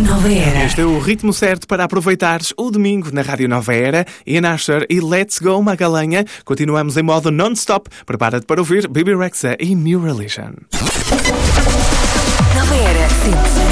Nova Era. Este é o ritmo certo para aproveitares o domingo na Rádio Nova Era. Ian Asher e Let's Go Magalenha. Continuamos em modo non-stop. Prepara-te para ouvir Bibi Rexha e New Religion. Nova Era, sim.